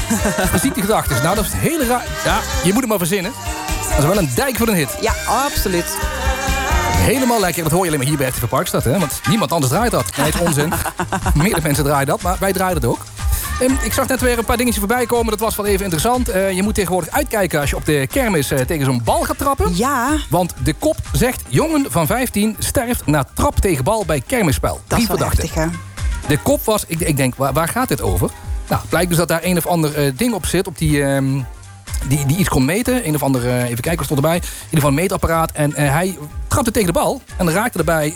Precies die gedachten. Nou, dat is het hele raar. Ja, je moet het maar verzinnen. Dat is wel een dijk voor een hit. Ja, absoluut. Helemaal lekker. Dat hoor je alleen maar hier bij RTV Parkstad. Hè? Want niemand anders draait dat. Nee, het is onzin. Meerdere mensen draaien dat, maar wij draaien het ook. Ik zag net weer een paar dingetjes voorbij komen. Dat was wel even interessant. Je moet tegenwoordig uitkijken als je op de kermis tegen zo'n bal gaat trappen. Ja. Want de kop zegt... jongen van 15 sterft na trap tegen bal bij kermisspel. Dat is wel heftig, hè? De kop was... Ik denk, waar gaat dit over? Nou, het blijkt dus dat daar een of ander ding op zit. Op die iets kon meten. Een of ander... even kijken, wat stond erbij. In ieder geval een meetapparaat. En hij trapte tegen de bal. En raakte erbij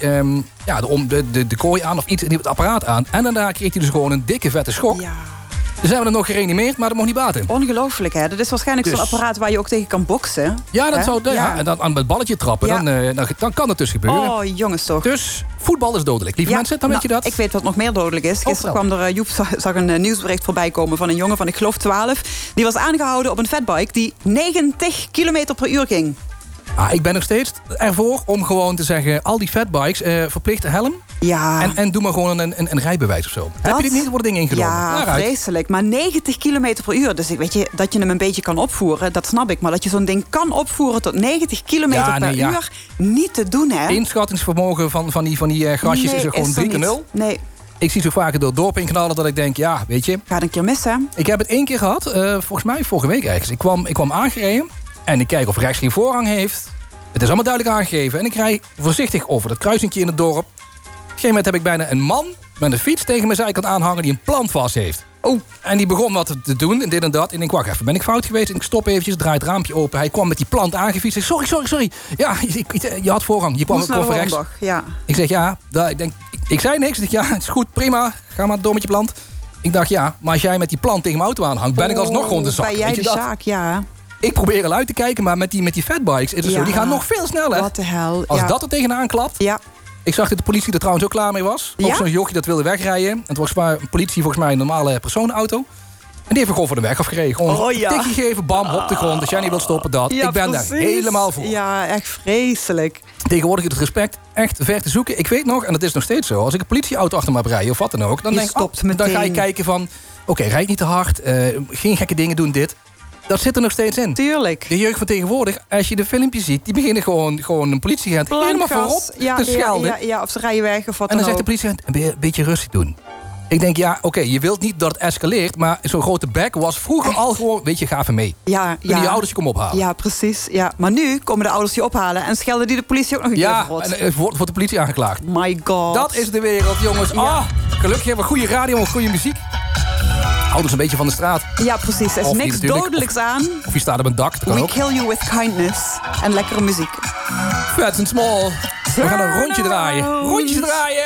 de kooi aan of iets in het apparaat aan. En daarna kreeg hij dus gewoon een dikke vette schok. Ja. Dus hebben we hem nog gereanimeerd, maar dat mocht niet baten. Ongelooflijk, hè? Dat is waarschijnlijk zo'n apparaat waar je ook tegen kan boksen. Ja, dat zou... Ja. En dan aan het balletje trappen, dan kan het dus gebeuren. Oh, jongens toch. Dus voetbal is dodelijk. Lieve mensen, dan weet je dat. Ik weet wat nog meer dodelijk is. Gisteren kwam er... Joep zag een nieuwsbericht voorbij komen van een jongen van, ik geloof 12. Die was aangehouden op een fatbike die 90 km per uur ging. Ik ben nog steeds ervoor om gewoon te zeggen... al die fatbikes, verplichte helm. Ja. En doe maar gewoon een rijbewijs of zo. Heb je dit niet? Worden dingen ingenomen? Ja, vreselijk. Maar 90 km per uur. Dus weet je, dat je hem een beetje kan opvoeren, dat snap ik. Maar dat je zo'n ding kan opvoeren tot 90 km per uur... niet te doen, hè? Inschattingsvermogen van die gastjes is er gewoon 3-0. Nee. Ik zie zo vaak door het dorp inknallen dat ik denk, ja, weet je... Ga het een keer missen. Ik heb het 1 keer gehad, volgens mij vorige week ergens. Ik kwam aangereden en ik kijk of rechts geen voorrang heeft. Het is allemaal duidelijk aangegeven. En ik rij voorzichtig over dat kruisingje in het dorp. Op een gegeven moment heb ik bijna een man met een fiets tegen mijn zijkant aanhangen die een plant vast heeft. Oh. En die begon wat te doen en dit en dat. En ik denk, wacht even, ben ik fout geweest? En ik stop eventjes, draai het raampje open. Hij kwam met die plant aangefietst. Ik zeg, sorry. Ja, je had voorrang. Je kwam ook over rechts. Ja. Ik zeg, ja. Ik zei niks. Ik zeg, ja, het is goed, prima. Ga maar door met je plant. Ik dacht, ja, maar als jij met die plant tegen mijn auto aanhangt, ben ik alsnog gewoon de zak. Ben jij de zaak, ja. Ik probeer eruit te kijken, maar met die fatbikes is het zo. Die gaan nog veel sneller. Wat de hel. Als dat er tegenaan klapt. Ja. Ik zag dat de politie er trouwens ook klaar mee was. Ook zo'n jochie dat wilde wegrijden. En het was politie volgens mij een normale personenauto. En die heeft gewoon voor de weg afgereden. Gewoon een tikje gegeven, bam, op de grond. Als jij niet wilt stoppen, dat. Ja, ik ben daar helemaal voor. Ja, echt vreselijk. Tegenwoordig is het respect echt ver te zoeken. Ik weet nog, en dat is nog steeds zo. Als ik een politieauto achter me heb rijden of wat dan ook. Dan dan ga je kijken van, oké, rijd niet te hard. Geen gekke dingen doen, dit. Dat zit er nog steeds in. Tuurlijk. De jeugd van tegenwoordig, als je de filmpjes ziet... die beginnen gewoon een politieagent helemaal voorop te schelden. Ja, of ze rijden weg of wat en dan ook. zegt de politieagent, een beetje rustig doen. Ik denk, ja, oké, je wilt niet dat het escaleert... maar zo'n grote bek was vroeger al gewoon... weet je, ga even mee. Ja. Die ouders je komen ophalen. Ja, precies. Ja. Maar nu komen de ouders je ophalen... en schelden die de politie ook nog een keer verrot. Ja, en wordt de politie aangeklaagd. My god. Dat is de wereld, jongens. Ja. Gelukkig hebben we goede radio en goede muziek. Ouders een beetje van de straat. Ja, precies. Er is niks dodelijks aan. Of je staat op een dak. We kill you with kindness. En lekkere muziek. Fat and small. We gaan een rondje draaien. Rondjes draaien.